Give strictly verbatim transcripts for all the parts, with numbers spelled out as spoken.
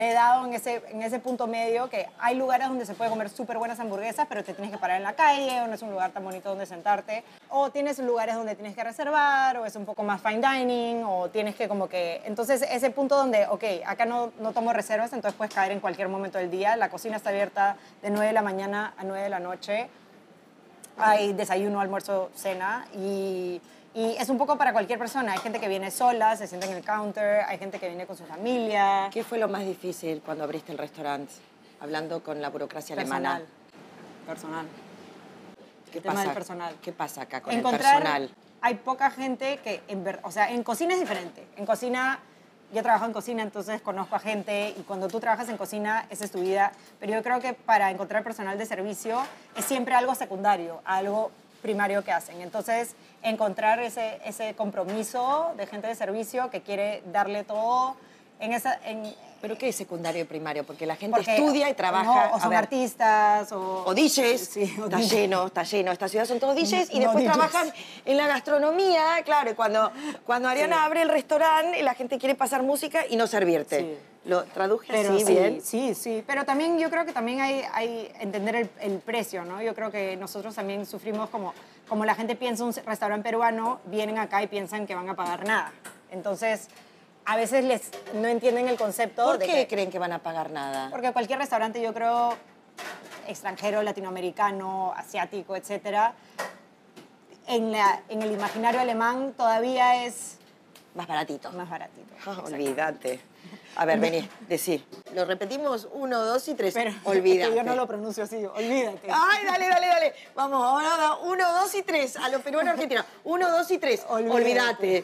He dado en ese, en ese punto medio que hay lugares donde se puede comer súper buenas hamburguesas, pero te tienes que parar en la calle, o no es un lugar tan bonito donde sentarte, o tienes lugares donde tienes que reservar, o es un poco más fine dining, o tienes que como que... Entonces, ese punto donde, ok, acá no, no tomo reservas, entonces puedes caer en cualquier momento del día. La cocina está abierta de nueve de la mañana a nueve de la noche. Hay desayuno, almuerzo, cena, y... Y es un poco para cualquier persona. Hay gente que viene sola, se sienta en el counter, hay gente que viene con su familia. ¿Qué fue lo más difícil cuando abriste el restaurante? Hablando con la burocracia Personal. alemana. Personal. ¿Qué el tema pasa? del personal. ¿Qué pasa acá con Encontrar, el personal? Hay poca gente que, en ver, o sea, en cocina es diferente. En cocina, yo trabajo en cocina, entonces conozco a gente, y cuando tú trabajas en cocina, esa es tu vida. Pero yo creo que para encontrar personal de servicio es siempre algo secundario, algo primario que hacen. Entonces, encontrar ese, ese compromiso de gente de servicio que quiere darle todo en esa... En, ¿Pero qué es secundario y primario? Porque la gente porque, estudia y trabaja... No, o son ver, artistas, o... O D Js. Sí, o está D Js. lleno, está lleno. Esta ciudad son todos D Js y No después D Js. trabajan en la gastronomía. Claro, y cuando, cuando Ariana Sí. abre el restaurante, la gente quiere pasar música y no servirte. Sí. ¿Lo traduje Pero así sí, bien? sí, sí. Pero también yo creo que también hay, hay entender el, el precio, ¿no? Yo creo que nosotros también sufrimos como, como la gente piensa un restaurante peruano, vienen acá y piensan que van a pagar nada. Entonces, a veces les no entienden el concepto. ¿Por de qué que, creen que van a pagar nada? Porque cualquier restaurante, yo creo, extranjero, latinoamericano, asiático, etcétera, en, la, en el imaginario alemán todavía es Más baratito. más baratito. Ah, Exacto. olvídate. A ver, vení, decí. Lo repetimos, uno, dos y tres. Pero Olvídate. que yo no lo pronuncio así, olvídate. Ay, dale, dale, dale. Vamos, ahora uno, dos y tres. A los peruanos argentinos. Uno, dos y tres. Olvídate. Olvídate.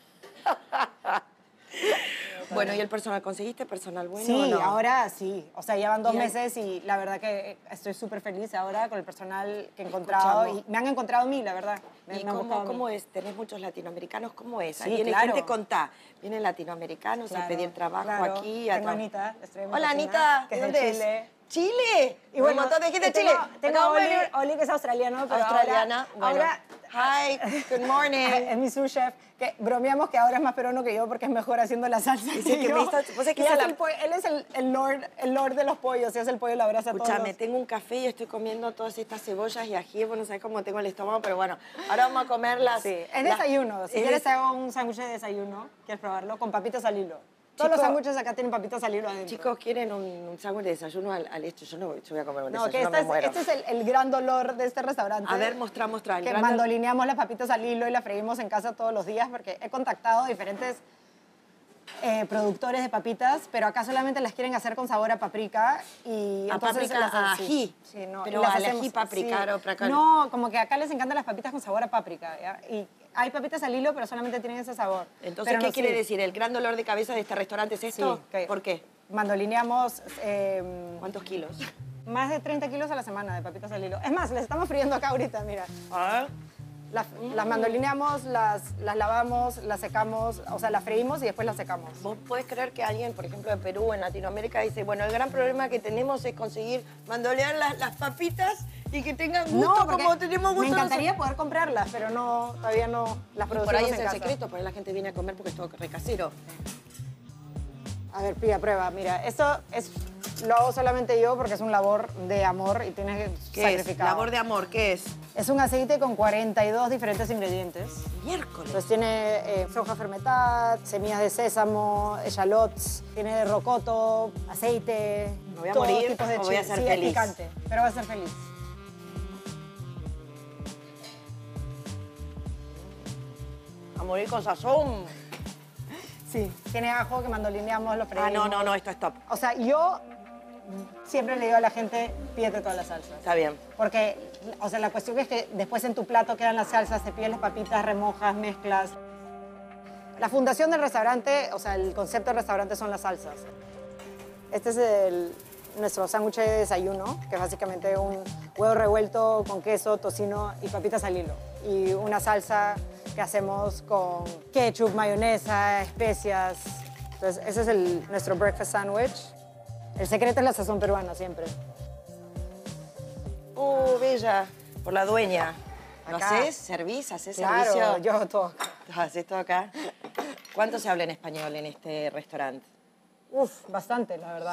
Bueno, ¿y el personal? ¿Conseguiste personal bueno Sí, o no? ahora sí. O sea, llevan dos Y hay- meses y la verdad que estoy súper feliz ahora con el personal que he encontrado. Escuchamos. Y me han encontrado a mí, la verdad. Me, ¿Y me han buscado cómo, a mí. cómo es? ¿Tenés muchos latinoamericanos? ¿Cómo es? Sí, Ahí viene claro. gente, contá. Vienen latinoamericanos a Claro, pedir trabajo claro. aquí. a Tengo a tra- Anita, la estrella de mi Hola, cocina, Anita. que ¿De es dónde de es? Chile. ¿Chile? Y bueno, un montón de gente de tengo, Chile. tengo a Acabo de Oli, venir- Oli, que es australiano, pero Australiana. ahora, Bueno. ahora Hi, good morning. es mi sous chef, que bromeamos que ahora es más peruano que yo porque es mejor haciendo la salsa. Dice que yo. me hizo- vos sabés que Y hizo hace la- el pollo- él es el, el, lord, el lord de los pollos, y hace el pollo y la brasa a todos. Escúchame, los- tengo un café y estoy comiendo todas estas cebollas y ají. Vos no sabés cómo tengo el estómago, pero bueno, ahora vamos a comer las... Sí, es las- desayuno. Si es quieres, des- hago un sándwich de desayuno. ¿Quieres probarlo? Con papitas al hilo. Todos Chico- los sándwiches acá tienen papitas al hilo adentro. Chicos, ¿quieren un, un sándwich de desayuno al, al esto? Yo no yo voy a comer un no, que desayuno, este me es, muero. este es el, el gran dolor de este restaurante. A ver, mostrá, mostrá. el Que gran- mandolineamos las papitas al hilo y las freímos en casa todos los días, porque he contactado a diferentes eh, productores de papitas, pero acá solamente las quieren hacer con sabor a paprika. Y A entonces paprika, las- a sí, ají. sí, no, Pero y las al hacemos- ají paprika, sí. o praca- No, como que acá les encantan las papitas con sabor a paprika. ¿ya? Y hay papitas al hilo, pero solamente tienen ese sabor. Entonces, Pero ¿qué no, quiere sí. decir? ¿El gran dolor de cabeza de este restaurante es esto? Sí, que- ¿Por qué? Mandolineamos eh, ¿Cuántos kilos? más de treinta kilos a la semana de papitas al hilo. Es más, les estamos friendo acá ahorita, mira. Ah. Las, las mandolineamos, las, las lavamos, las secamos, o sea, las freímos y después las secamos. ¿Vos podés creer que alguien, por ejemplo, de Perú, en Latinoamérica, dice, bueno, el gran problema que tenemos es conseguir mandolear las, las papitas y que tengan gusto porque como tenemos gusto me encantaría nosotros? poder comprarlas, pero no, todavía no las Y producimos por ahí es en el casa. secreto, por ahí la gente viene a comer porque es todo recasero. A ver, pilla, prueba, mira, esto es, lo hago solamente yo porque es un labor de amor y tienes que ¿Qué es? sacrificar. Labor de amor, ¿qué es? Es un aceite con cuarenta y dos diferentes ingredientes. Miércoles. Pues tiene eh, soja fermentada, semillas de sésamo, echalots, tiene rocoto, aceite, ¿Me voy a todos morir tipos de o voy a chile. ser Sí, feliz? es picante, pero va a ser feliz. A morir con sazón. Sí. Tiene ajo que mandolineamos, lo freímos. Ah, no, no, no, esto es top. O sea, yo siempre le digo a la gente, pídete todas las salsas. Está bien. Porque, o sea, la cuestión es que después en tu plato quedan las salsas, te pides las papitas, remojas, mezclas. La fundación del restaurante, o sea, el concepto del restaurante son las salsas. Este es el, nuestro sándwich de desayuno, que es básicamente un huevo revuelto con queso, tocino y papitas al hilo. Y una salsa que hacemos con ketchup, mayonesa, especias. Entonces, ese es el, nuestro breakfast sandwich. El secreto es la sazón peruana, siempre. Uh, bella. Por la dueña. ¿Lo Acá. haces? ¿Servís? ¿Haces Claro, servicio? yo todo. ¿Haces todo acá? ¿Cuánto se habla en español en este restaurante? Uf, bastante, la verdad.